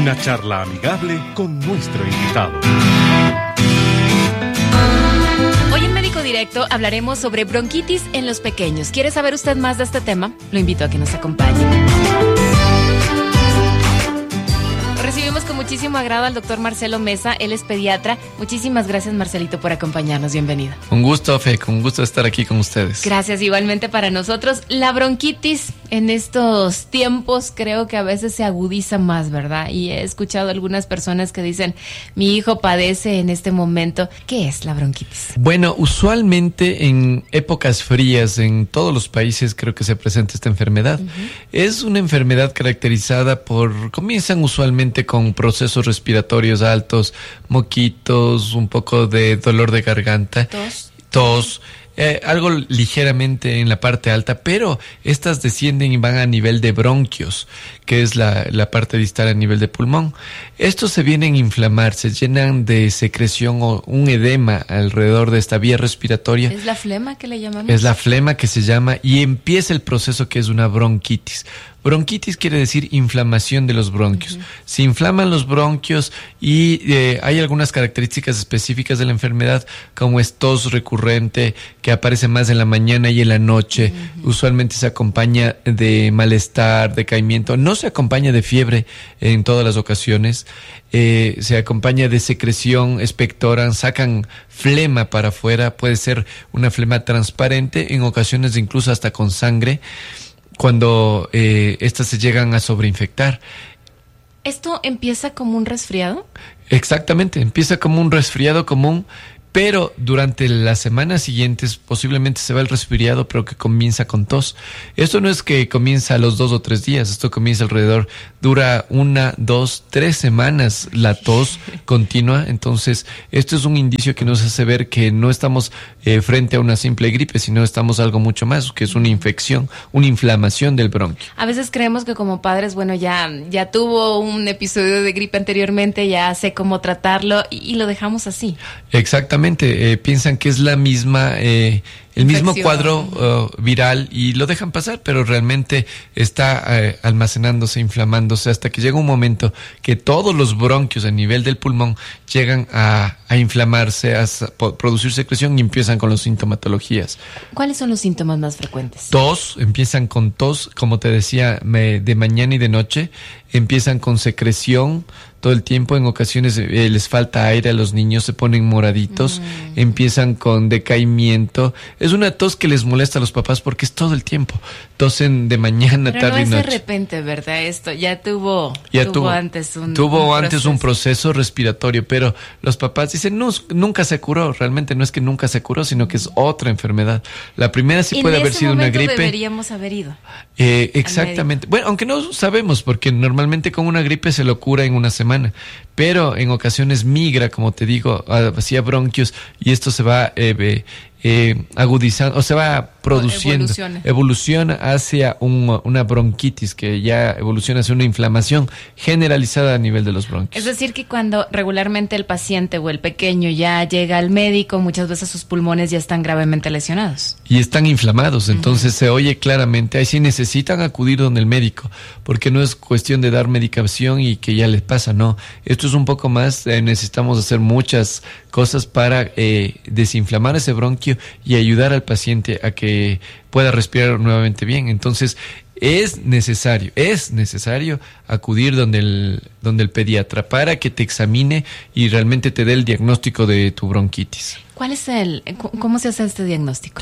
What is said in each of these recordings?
Una charla amigable con nuestro invitado. Hoy en Médico Directo hablaremos sobre bronquitis en los pequeños. ¿Quiere saber usted más de este tema? Lo invito a que nos acompañe. Recibimos con muchísimo agrado al doctor Marcelo Mesa, él es pediatra. Muchísimas gracias, Marcelito, por acompañarnos. Bienvenido. Un gusto, Fe, con gusto estar aquí con ustedes. Gracias, igualmente para nosotros. La bronquitis en estos tiempos creo que a veces se agudiza más, ¿verdad? Y he escuchado algunas personas que dicen, mi hijo padece en este momento. ¿Qué es la bronquitis? Bueno, usualmente en épocas frías en todos los países creo que se presenta esta enfermedad. Es una enfermedad caracterizada por, comienzan usualmente con procesos respiratorios altos, moquitos, un poco de dolor de garganta, tos, algo ligeramente en la parte alta, pero estas descienden y van a nivel de bronquios, que es la parte distal a nivel de pulmón. Estos se vienen a inflamar, se llenan de secreción o un edema alrededor de esta vía respiratoria. ¿Es la flema que le llamamos? Es la flema que se llama y empieza el proceso que es una bronquitis. Bronquitis quiere decir inflamación de los bronquios. Se inflaman los bronquios y hay algunas características específicas de la enfermedad, como es tos recurrente, que aparece más en la mañana y en la noche. Usualmente se acompaña de malestar, decaimiento. No se acompaña de fiebre en todas las ocasiones. Se acompaña de secreción, expectoran, sacan flema para afuera. Puede ser una flema transparente, en ocasiones incluso hasta con sangre, cuando estas se llegan a sobreinfectar. ¿Esto empieza como un resfriado? Exactamente, empieza como un resfriado común, pero durante las semanas siguientes posiblemente se va el resfriado, pero que comienza con tos. Esto no es que comienza a los 2 o 3 días, esto comienza alrededor, dura 1, 2, 3 semanas la tos continua. Entonces, esto es un indicio que nos hace ver que no estamos frente a una simple gripe, sino estamos algo mucho más, que es una infección, una inflamación del bronquio. A veces creemos que como padres, bueno, ya tuvo un episodio de gripe anteriormente, ya sé cómo tratarlo y lo dejamos así. Exactamente. Piensan que es la misma, el mismo cuadro viral y lo dejan pasar, pero realmente está almacenándose, inflamándose, hasta que llega un momento que todos los bronquios a nivel del pulmón llegan a inflamarse, a producir secreción y empiezan con las sintomatologías. ¿Cuáles son los síntomas más frecuentes? Tos, empiezan con tos, como te decía, de mañana y de noche, empiezan con secreción todo el tiempo, en ocasiones les falta aire a los niños, se ponen moraditos, empiezan con decaimiento. Es una tos que les molesta a los papás porque es todo el tiempo. Tosen de mañana, pero tarde y noche. No es de repente, ¿verdad? Esto ya tuvo antes un proceso respiratorio, pero los papás dicen, no, nunca se curó. Realmente no es que nunca se curó, sino que es otra enfermedad. La primera sí puede haber sido una gripe. Deberíamos haber ido. Exactamente. Bueno, aunque no sabemos, porque normalmente con una gripe se lo cura en una semana, pero en ocasiones migra, como te digo, hacia bronquios y esto se va agudizando o se va produciendo, evoluciona hacia una bronquitis, que ya evoluciona hacia una inflamación generalizada a nivel de los bronquios. Es decir, que cuando regularmente el paciente o el pequeño ya llega al médico, muchas veces sus pulmones ya están gravemente lesionados. Y están inflamados, entonces se oye claramente, ahí sí necesitan acudir donde el médico, porque no es cuestión de dar medicación y que ya les pasa, no. Esto es un poco más, necesitamos hacer muchas cosas para desinflamar ese bronquio y ayudar al paciente a que pueda respirar nuevamente bien. Entonces, es necesario acudir donde el pediatra para que te examine y realmente te dé el diagnóstico de tu bronquitis. ¿Cómo se hace este diagnóstico?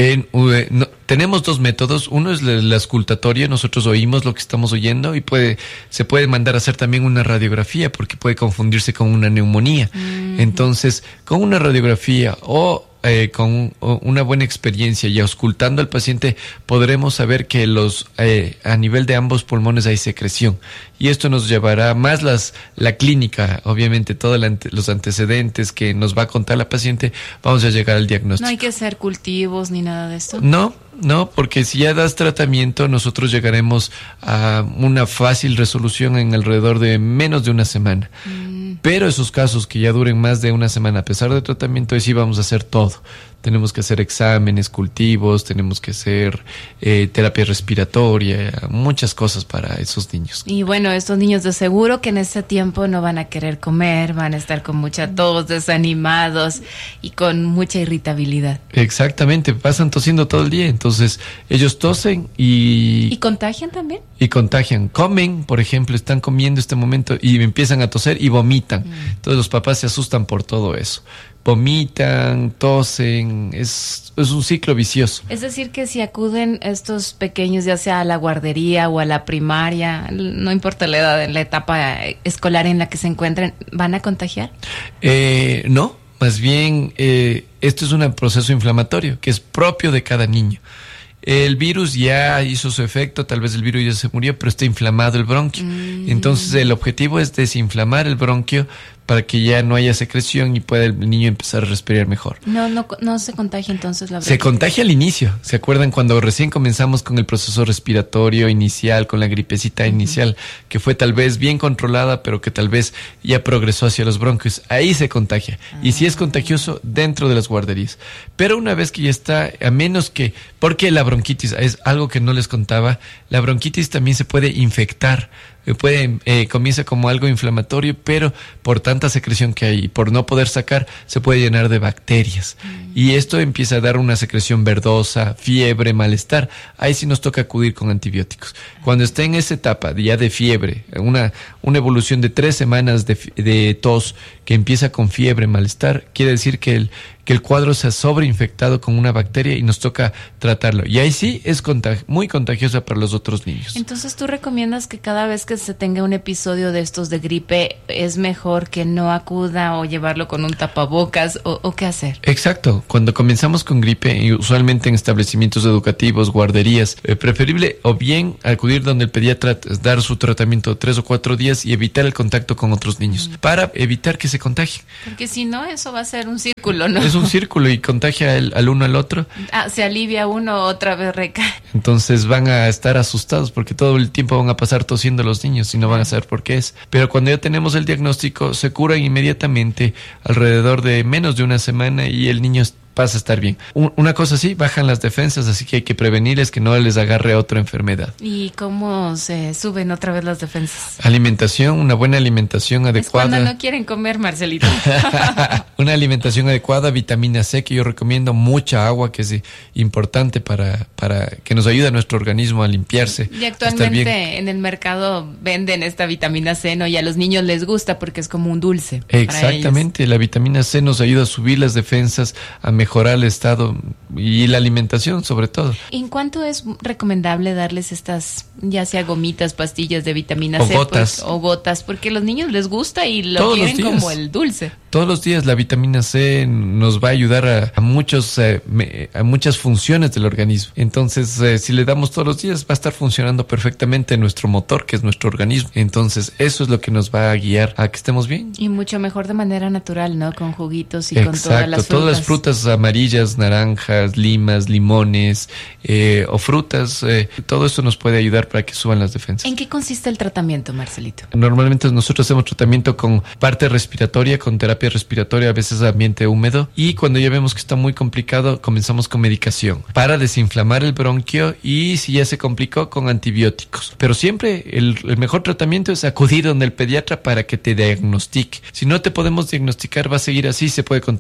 Tenemos 2 métodos. Uno es la auscultatoria, nosotros oímos lo que estamos oyendo y se puede mandar a hacer también una radiografía porque puede confundirse con una neumonía. Entonces, con una radiografía o con una buena experiencia y auscultando al paciente podremos saber que a nivel de ambos pulmones hay secreción, y esto nos llevará más la clínica, obviamente todos los antecedentes que nos va a contar la paciente, vamos a llegar al diagnóstico. ¿No hay que hacer cultivos ni nada de esto? No, porque si ya das tratamiento, nosotros llegaremos a una fácil resolución en alrededor de menos de una semana. Pero esos casos que ya duren más de una semana, a pesar del tratamiento, sí vamos a hacer todo tenemos que hacer exámenes, cultivos, tenemos que hacer terapia respiratoria, muchas cosas para esos niños. Y bueno, estos niños de seguro que en ese tiempo no van a querer comer, van a estar con mucha tos, desanimados y con mucha irritabilidad. Exactamente, pasan tosiendo todo el día, entonces ellos tosen y contagian también. Y contagian, comen, por ejemplo, están comiendo este momento y empiezan a toser y vomitan. Entonces los papás se asustan por todo eso. Vomitan, tosen, es un ciclo vicioso. Es decir, que si acuden estos pequeños, ya sea a la guardería o a la primaria, no importa la edad, en la etapa escolar en la que se encuentren, ¿van a contagiar? No, más bien esto es un proceso inflamatorio que es propio de cada niño. El virus ya hizo su efecto, tal vez el virus ya se murió, pero está inflamado el bronquio. Entonces el objetivo es desinflamar el bronquio para que ya no haya secreción y pueda el niño empezar a respirar mejor. No se contagia entonces la bronquitis. Se contagia al inicio. ¿Se acuerdan cuando recién comenzamos con el proceso respiratorio inicial, con la gripecita inicial, que fue tal vez bien controlada, pero que tal vez ya progresó hacia los bronquios? Ahí se contagia. Y sí es contagioso dentro de las guarderías. Pero una vez que ya está, a menos que... Porque la bronquitis es algo que no les contaba. La bronquitis también se puede infectar. Comienza como algo inflamatorio, pero por tanta secreción que hay y por no poder sacar, se puede llenar de bacterias. Y esto empieza a dar una secreción verdosa, fiebre, malestar. Ahí sí nos toca acudir con antibióticos. Cuando está en esa etapa ya de fiebre, una evolución de 3 semanas de tos que empieza con fiebre, malestar, quiere decir que el cuadro se ha sobreinfectado con una bacteria y nos toca tratarlo. Y ahí sí es muy contagiosa para los otros niños. Entonces, ¿tú recomiendas que cada vez que se tenga un episodio de estos de gripe, es mejor que no acuda o llevarlo con un tapabocas o qué hacer? Exacto. Cuando comenzamos con gripe, y usualmente en establecimientos educativos, guarderías, preferible o bien acudir donde el pediatra dar su tratamiento 3 o 4 días y evitar el contacto con otros niños para evitar que se contagien. Porque si no, eso va a ser un círculo, ¿no? Es un círculo y contagia al uno al otro. Se alivia uno, otra vez recae. Entonces van a estar asustados porque todo el tiempo van a pasar tosiendo los niños y no van a saber por qué es. Pero cuando ya tenemos el diagnóstico, se curan inmediatamente alrededor de menos de una semana y el niño pasa a estar bien. Una cosa sí, bajan las defensas, así que hay que prevenirles que no les agarre otra enfermedad. ¿Y cómo se suben otra vez las defensas? Alimentación, una buena alimentación adecuada. Es cuando no quieren comer, Marcelito. Una alimentación adecuada, vitamina C, que yo recomiendo, mucha agua, que es importante para que nos ayude a nuestro organismo a limpiarse. Y actualmente en el mercado venden esta vitamina C, ¿no? Y a los niños les gusta porque es como un dulce. Exactamente, la vitamina C nos ayuda a subir las defensas, a mejorar el estado y la alimentación sobre todo. ¿En cuánto es recomendable darles estas, ya sea gomitas, pastillas de vitamina C o gotas? Porque a los niños les gusta y lo quieren como el dulce. Todos los días la vitamina C nos va a ayudar a muchas funciones del organismo. Entonces, si le damos todos los días, va a estar funcionando perfectamente nuestro motor, que es nuestro organismo. Entonces, eso es lo que nos va a guiar a que estemos bien. Y mucho mejor de manera natural, ¿no? Con juguitos y con todas las frutas. Todas las frutas amarillas, naranjas, limas, limones o frutas, todo eso nos puede ayudar para que suban las defensas. ¿En qué consiste el tratamiento, Marcelito? Normalmente nosotros hacemos tratamiento con parte respiratoria, con terapia respiratoria, a veces ambiente húmedo, y cuando ya vemos que está muy complicado, comenzamos con medicación para desinflamar el bronquio y si ya se complicó, con antibióticos. Pero siempre el mejor tratamiento es acudir donde el pediatra para que te diagnostique. Si no te podemos diagnosticar, va a seguir así, se puede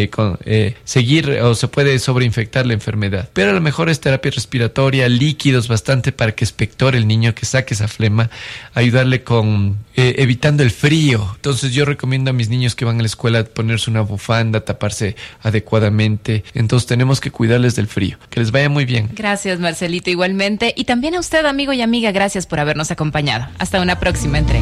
seguir o se puede sobreinfectar la enfermedad. Pero a lo mejor es terapia respiratoria, líquidos bastante para que expectore el niño, que saque esa flema, ayudarle con evitando el frío. Entonces yo recomiendo a mis niños que van a la escuela ponerse una bufanda, taparse adecuadamente. Entonces tenemos que cuidarles del frío. Que les vaya muy bien. Gracias, Marcelito, igualmente. Y también a usted, amigo y amiga, gracias por habernos acompañado. Hasta una próxima entrega.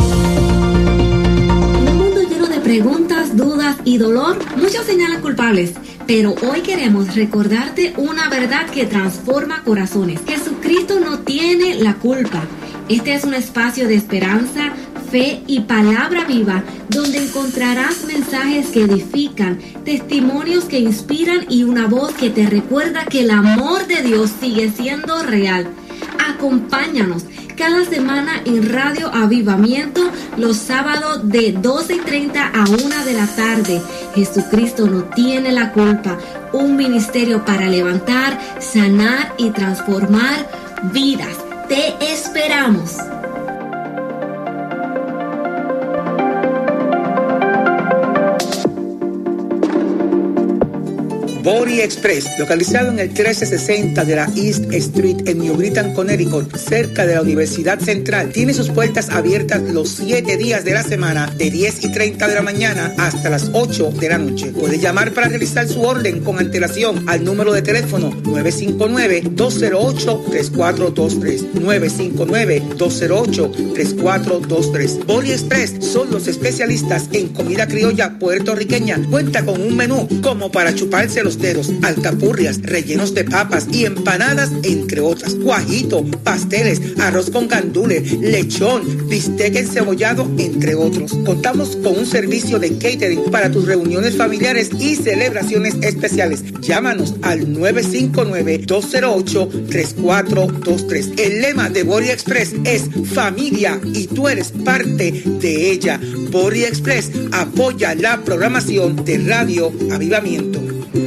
En un mundo lleno de preguntas, dudas y dolor, muchos señalan culpables. Pero hoy queremos recordarte una verdad que transforma corazones. Jesucristo no tiene la culpa. Este es un espacio de esperanza, fe y palabra viva, donde encontrarás mensajes que edifican, testimonios que inspiran y una voz que te recuerda que el amor de Dios sigue siendo real. Acompáñanos cada semana en Radio Avivamiento los sábados de 12:30 a 1 de la tarde Jesucristo no tiene la culpa. Un ministerio para levantar, sanar y transformar vidas. Te esperamos. Body Express, localizado en el 1360 de la East Street en New Britain, Connecticut, cerca de la Universidad Central, tiene sus puertas abiertas los 7 días de la semana, de 10:30 de la mañana hasta las 8 de la noche. Puede llamar para realizar su orden con antelación al número de teléfono 959-208-3423. 959-208-3423. Body Express son los especialistas en comida criolla puertorriqueña. Cuenta con un menú como para chuparse los dedos, alcapurrias, rellenos de papas y empanadas, entre otras, cuajito, pasteles, arroz con gandules, lechón, bistec encebollado, entre otros. Contamos con un servicio de catering para tus reuniones familiares y celebraciones especiales. Llámanos al 959-208-3423. El lema de Body Express es familia y tú eres parte de ella. Body Express apoya la programación de Radio Avivamiento.